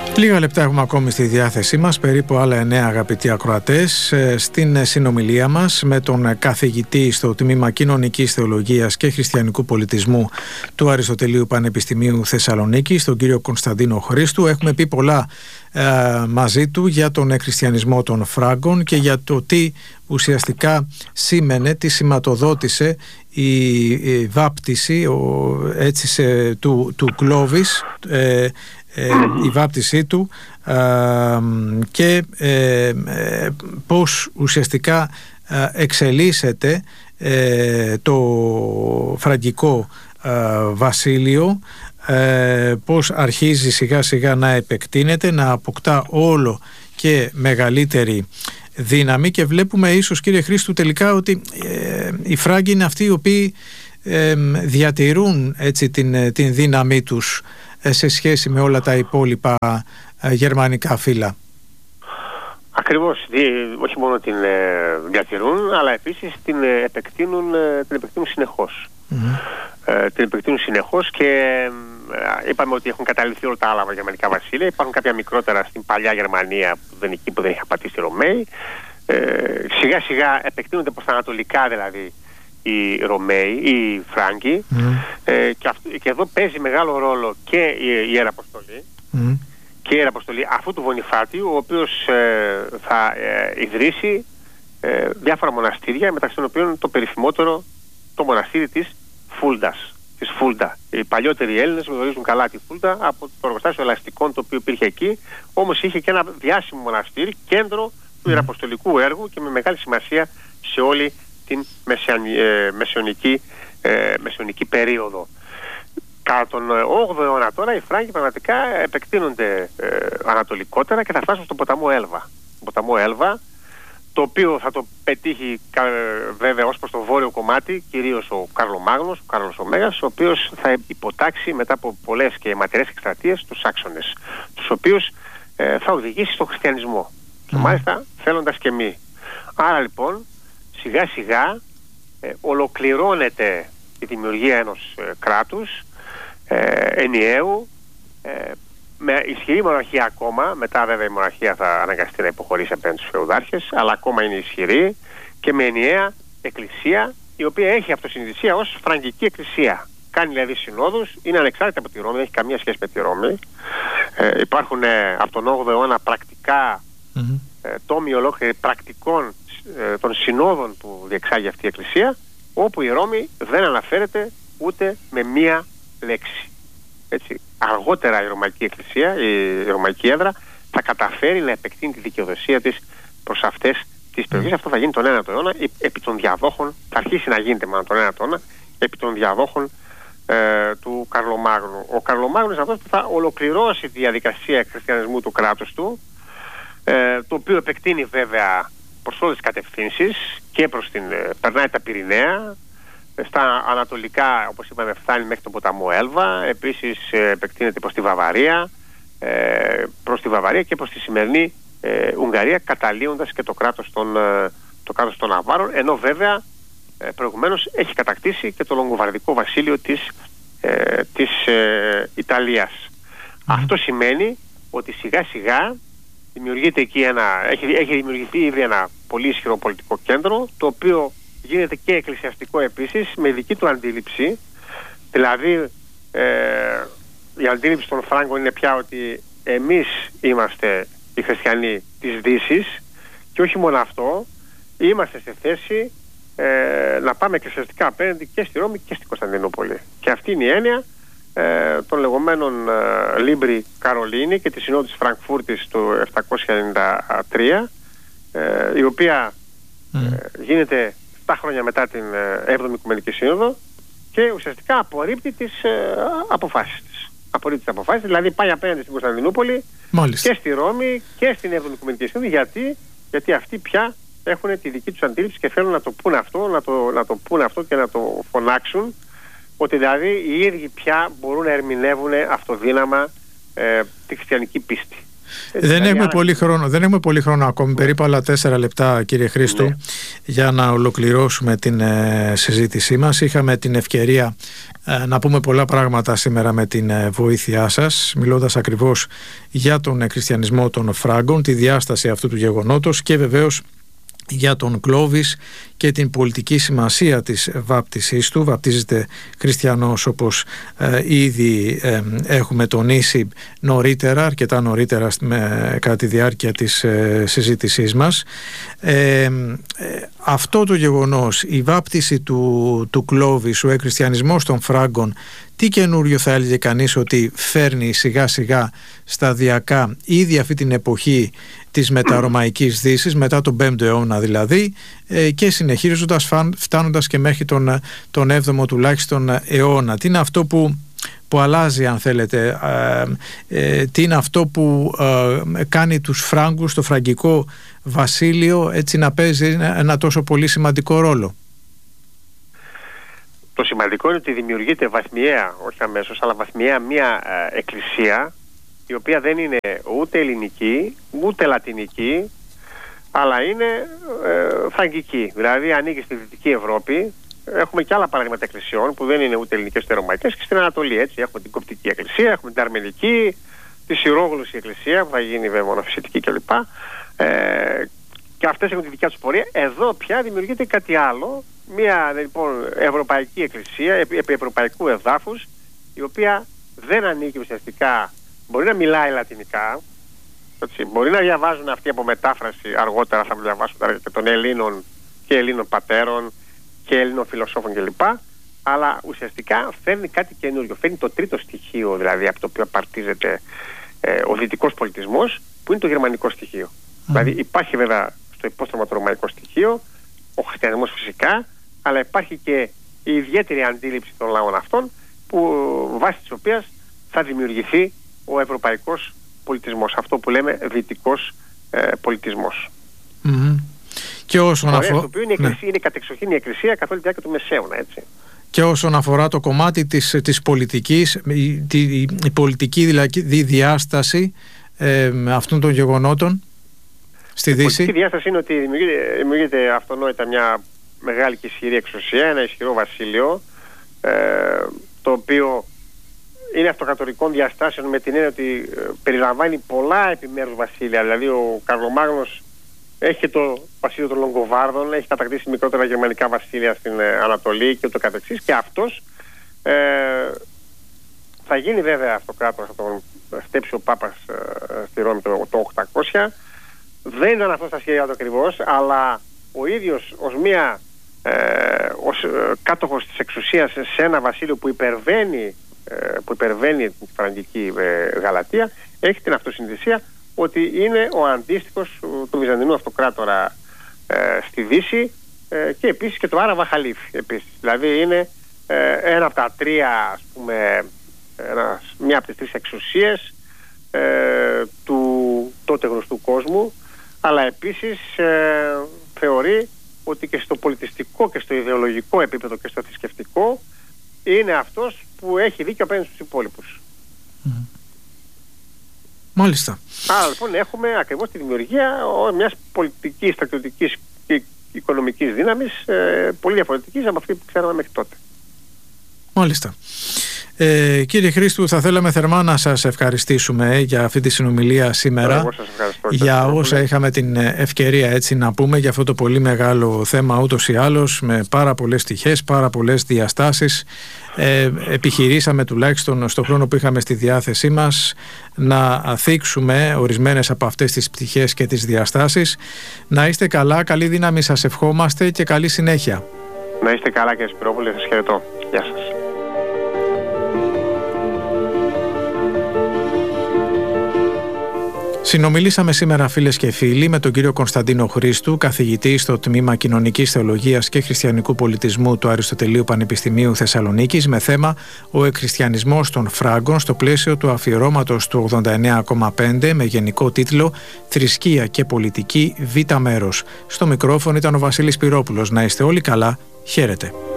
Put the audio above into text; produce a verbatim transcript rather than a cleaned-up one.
Λίγα λεπτά έχουμε ακόμη στη διάθεσή μας, περίπου άλλα εννέα αγαπητοί ακροατές, στην συνομιλία μας με τον καθηγητή στο Τμήμα Κοινωνικής Θεολογίας και Χριστιανικού Πολιτισμού του Αριστοτελείου Πανεπιστημίου Θεσσαλονίκης, τον κύριο Κωνσταντίνο Χρήστου. Έχουμε πει πολλά ε, μαζί του για τον εκχριστιανισμό των Φράγκων και για το τι ουσιαστικά σήμαινε, τι σηματοδότησε η, η βάπτιση ο, έτσι, σε, του, του Κλώβης, ε, Ε, η βάπτισή του ε, και ε, ε, πώς ουσιαστικά ε, εξελίσσεται ε, το φραγκικό ε, βασίλειο, ε, πώς αρχίζει σιγά σιγά να επεκτείνεται, να αποκτά όλο και μεγαλύτερη δύναμη, και βλέπουμε ίσως, κύριε Χρήστου, τελικά ότι ε, οι Φράγκοι είναι αυτοί οι οποίοι ε, διατηρούν έτσι την, την δύναμή τους σε σχέση με όλα τα υπόλοιπα ε, γερμανικά φύλλα. Ακριβώς, όχι μόνο την ε, διατηρούν, αλλά επίσης την ε, επεκτείνουν, ε, την επεκτείνουν συνεχώς. Mm-hmm. Ε, την επεκτείνουν συνεχώς και ε, είπαμε ότι έχουν καταληφθεί όλα τα άλλα γερμανικά βασίλεια. Υπάρχουν κάποια μικρότερα στην παλιά Γερμανία, που δεν, εκεί που δεν είχε πατήσει οι Ρωμαίοι. Ε, σιγά σιγά επεκτείνονται προς τα ανατολικά, δηλαδή οι Ρωμαίοι, οι Φράγκοι, mm. ε, και, αυτό, και εδώ παίζει μεγάλο ρόλο και η, η Ιεραποστολή mm. και η Ιεραποστολή αυτού του Βονιφάτη, ο οποίος ε, θα ε, ιδρύσει ε, διάφορα μοναστήρια, μεταξύ των οποίων το περίφημότερο το μοναστήρι της Φούλντας, της Φούλντα. Οι παλιότεροι Έλληνες γνωρίζουν καλά τη Φούλντα από το εργοστάσιο ελαστικών το οποίο υπήρχε εκεί, όμως είχε και ένα διάσημο μοναστήρι, κέντρο του mm. ιεραποστολικού έργου και με μεγάλη σημασία σε όλη την μεσαιωνική, ε, μεσαιωνική περίοδο. Κατά τον όγδοο αιώνα τώρα οι Φράγκοι πραγματικά επεκτείνονται ε, ανατολικότερα και θα φτάσουν στον ποταμό Έλβα. Τον ποταμό Έλβα, το οποίο θα το πετύχει κα, βέβαια ως προς το βόρειο κομμάτι, κυρίως ο Καρλομάγνος, ο Κάρλος ο Μέγας, ο οποίος θα υποτάξει μετά από πολλές και ματηρές εκστρατείες τους Σάξονες, τους οποίους ε, θα οδηγήσει στον χριστιανισμό. Mm. Και μάλιστα θέλοντας και μη. Άρα λοιπόν σιγά σιγά ε, ολοκληρώνεται η δημιουργία ενός ε, κράτους ε, ενιαίου, ε, με ισχυρή μοναρχία ακόμα. Μετά βέβαια η μοναρχία θα αναγκαστεί να υποχωρήσει απέναντι στους φεουδάρχες, αλλά ακόμα είναι ισχυρή, και με ενιαία εκκλησία, η οποία έχει αυτοσυνειδησία ως φραγκική εκκλησία. Κάνει δηλαδή συνόδους, είναι ανεξάρτητα από τη Ρώμη, δεν έχει καμία σχέση με τη Ρώμη. Ε, υπάρχουν ε, από τον όγδοο αιώνα πρακτικά mm-hmm. ε, τόμοι ολόκληροι πρακτικών των συνόδων που διεξάγει αυτή η εκκλησία, όπου η Ρώμη δεν αναφέρεται ούτε με μία λέξη. Έτσι, αργότερα η Ρωμαϊκή Εκκλησία, η Ρωμαϊκή Έδρα, θα καταφέρει να επεκτείνει τη δικαιοδοσία της προς αυτές τις περιοχές. Αυτό θα γίνει τον ένατο αιώνα, επί των διαδόχων, θα αρχίσει να γίνεται μάλλον τον ένατο αιώνα, επί των διαδόχων ε, του Καρλομάγνου. Ο Καρλομάγνος είναι αυτός που θα ολοκληρώσει τη διαδικασία εκχριστιανισμού του κράτους του, ε, το οποίο επεκτείνει βέβαια προς όλες τις κατευθύνσεις και προς την, ε, περνάει τα Πυρηναία, στα ανατολικά, όπως είπαμε, φτάνει μέχρι τον ποταμό Έλβα, επίσης ε, επεκτείνεται προς τη Βαβαρία, ε, προς τη Βαβαρία και προς τη σημερινή ε, Ουγγαρία, καταλύοντας και το κράτος των, ε, το κράτος των Αβάρων, ενώ βέβαια ε, προηγουμένως έχει κατακτήσει και το Λογκοβαρδικό βασίλειο της, ε, της ε, Ιταλίας. Mm. Αυτό σημαίνει ότι σιγά σιγά δημιουργείται εκεί ένα, έχει, έχει δημιουργηθεί ήδη ένα πολύ ισχυρό πολιτικό κέντρο, το οποίο γίνεται και εκκλησιαστικό επίσης, με δική του αντίληψη. Δηλαδή ε, η αντίληψη των Φράγκων είναι πια ότι εμείς είμαστε οι χριστιανοί της Δύσης, και όχι μόνο αυτό, είμαστε σε θέση ε, να πάμε εκκλησιαστικά απέναντι και στη Ρώμη και στην Κωνσταντινούπολη. Και αυτή είναι η έννοια ε, των λεγόμενων ε, Λίμπρι Καρολίνη και της Συνόδου της Φραγκφούρτης του επτακόσια ενενήντα τρία, ε, η οποία mm. ε, γίνεται επτά χρόνια μετά την έβδομη Οικουμενική Σύνοδο, και ουσιαστικά απορρίπτει τις ε, αποφάσεις της. Απορρίπτει τις αποφάσεις, δηλαδή πάει απέναντι στην Κωνσταντινούπολη και στη Ρώμη και στην έβδομη Οικουμενική Σύνοδο. Γιατί, γιατί αυτοί πια έχουν τη δική τους αντίληψη και θέλουν να το πούν αυτό, να το, να το πούν αυτό και να το φωνάξουν, ότι δηλαδή οι ίδιοι πια μπορούν να ερμηνεύουν αυτοδύναμα ε, τη χριστιανική πίστη. Δεν, δηλαδή, έχουμε άρα... πολύ χρόνο, δεν έχουμε πολύ χρόνο ακόμη, περίπου άλλα τέσσερα λεπτά, κύριε Χρήστου, ναι. για να ολοκληρώσουμε την ε, συζήτησή μας. Είχαμε την ευκαιρία ε, να πούμε πολλά πράγματα σήμερα με την ε, βοήθειά σας, μιλώντας ακριβώς για τον ε, χριστιανισμό των Φράγκων, τη διάσταση αυτού του γεγονότος και βεβαίως για τον Κλόβις και την πολιτική σημασία της βάπτισής του. Βαπτίζεται χριστιανός, όπως ε, ήδη ε, έχουμε τονίσει νωρίτερα, αρκετά νωρίτερα με, κατά τη διάρκεια της ε, συζήτησής μας. Ε, ε, αυτό το γεγονός, η βάπτιση του, του Κλόβις, ο εκχριστιανισμός των Φράγκων, τι καινούριο θα έλεγε κανείς ότι φέρνει σιγά σιγά σταδιακά ήδη αυτή την εποχή της μεταρωμαϊκής Δύσης, μετά τον πέμπτο αιώνα δηλαδή, και συνεχίζοντας φτάνοντας και μέχρι τον, τον έβδομο τουλάχιστον αιώνα. Τι είναι αυτό που, που αλλάζει, αν θέλετε, ε, ε, τι είναι αυτό που ε, κάνει τους Φράγκους, το φραγκικό βασίλειο, έτσι να παίζει ένα τόσο πολύ σημαντικό ρόλο? Το σημαντικό είναι ότι δημιουργείται βαθμιαία, όχι αμέσως, αλλά βαθμιαία μια ε, εκκλησία, η οποία δεν είναι ούτε ελληνική, ούτε λατινική, αλλά είναι ε, φραγκική. Δηλαδή ανήκει στη Δυτική Ευρώπη. Έχουμε και άλλα παραδείγματα εκκλησιών που δεν είναι ούτε ελληνικές ούτε ρωμαϊκές, και στην Ανατολή. Έτσι. Έχουμε την Κοπτική Εκκλησία, έχουμε την Αρμενική, τη Συρόγλωση Εκκλησία που θα γίνει βέβαια μονοφυσιτική κλπ. Ε, και αυτές έχουν τη δικιά τους πορεία. Εδώ πια δημιουργείται κάτι άλλο. Μια λοιπόν ευρωπαϊκή εκκλησία επί ευρωπαϊκού εδάφους, η οποία δεν ανήκει ουσιαστικά. Μπορεί να μιλάει λατινικά, έτσι, μπορεί να διαβάζουν αυτοί από μετάφραση, αργότερα θα διαβάσουν και των Ελλήνων και Ελλήνων πατέρων και Ελλήνων φιλοσόφων κλπ. Αλλά ουσιαστικά φέρνει κάτι καινούριο. Φέρνει το τρίτο στοιχείο, δηλαδή από το οποίο απαρτίζεται ε, ο δυτικός πολιτισμός, που είναι το γερμανικό στοιχείο. Mm. Δηλαδή υπάρχει βέβαια στο υπόστρωμα το ρωμαϊκό στοιχείο, ο χριστιανισμός φυσικά, αλλά υπάρχει και η ιδιαίτερη αντίληψη των λαών αυτών, που βάσει της οποίας θα δημιουργηθεί ο ευρωπαϊκός πολιτισμός, αυτό που λέμε δυτικός ε, πολιτισμός. Mm-hmm. Και όσον αφορά... Το οποίο είναι, ναι. είναι κατεξοχήν η εκκλησία καθ' όλη τη διάρκεια του Μεσαίωνα, έτσι. Και όσον αφορά το κομμάτι της, της πολιτικής, η, η, η πολιτική δηλαδή διάσταση ε, αυτών των γεγονότων στη Δύση. Η πολιτική διάσταση είναι ότι δημιουργείται, δημιουργείται αυτονόητα μια μεγάλη και ισχυρή εξουσία, ένα ισχυρό βασίλειο, ε, το οποίο είναι αυτοκρατορικών διαστάσεων, με την έννοια ότι ε, περιλαμβάνει πολλά επιμέρους βασίλεια. Δηλαδή ο Καρλομάγνος έχει το βασίλειο των Λογκοβάρδων, έχει κατακτήσει μικρότερα γερμανικά βασίλεια στην ε, Ανατολή και ούτω καθεξής, και αυτός ε, θα γίνει βέβαια αυτοκράτορας, θα τον στέψει ο Πάπας ε, στη Ρώμη το, το οκτακόσια. Δεν ήταν αυτό στα σχέδια του ακριβώς, αλλά ο ίδιος ως μία ε, ως ε, κάτοχος της εξουσίας σε ένα βασίλειο που υπερβαίνει που υπερβαίνει την φραγκική ε, Γαλατεία, έχει την αυτοσυνειδησία ότι είναι ο αντίστοιχος του Βυζαντινού αυτοκράτορα ε, στη Δύση, ε, και επίσης και το Άραβα Χαλίφη επίσης. Δηλαδή είναι ε, ένα από τα τρία, ας πούμε, ένα, μια από τις τρεις εξουσίες ε, του τότε γνωστού κόσμου, αλλά επίσης ε, θεωρεί ότι και στο πολιτιστικό και στο ιδεολογικό επίπεδο και στο θρησκευτικό είναι αυτός που έχει δίκιο απέναντι στους υπόλοιπους. Mm. Μάλιστα. Άρα λοιπόν έχουμε ακριβώς τη δημιουργία μιας πολιτικής, στρατιωτικής και οικονομικής δύναμης ε, πολύ διαφορετικής από αυτή που ξέραμε μέχρι τότε. Μάλιστα. Ε, κύριε Χρήστου, θα θέλαμε θερμά να σας ευχαριστήσουμε για αυτή τη συνομιλία σήμερα. Εγώ σας ευχαριστώ. Για όσα είχαμε την ευκαιρία έτσι να πούμε για αυτό το πολύ μεγάλο θέμα ούτως ή άλλως, με πάρα πολλές στοιχές, πάρα πολλές διαστάσεις. Ε, επιχειρήσαμε τουλάχιστον στον χρόνο που είχαμε στη διάθεσή μας να θίξουμε ορισμένες από αυτές τις πτυχές και τις διαστάσεις. Να είστε καλά, καλή δύναμη σας ευχόμαστε και καλή συνέχεια. Να είστε καλά κύριε Σπυρόπουλε, σας χαιρετώ. Γεια σας. Συνομιλήσαμε σήμερα, φίλες και φίλοι, με τον κύριο Κωνσταντίνο Χρήστου, καθηγητή στο Τμήμα Κοινωνικής Θεολογίας και Χριστιανικού Πολιτισμού του Αριστοτελείου Πανεπιστημίου Θεσσαλονίκης, με θέμα ο εκχριστιανισμός των Φράγκων, στο πλαίσιο του αφιερώματος του ογδόντα εννέα κόμμα πέντε με γενικό τίτλο «Θρησκεία και πολιτική Β μέρος». Στο μικρόφωνο ήταν ο Βασίλης Πυρόπουλος. Να είστε όλοι καλά. Χαίρετε.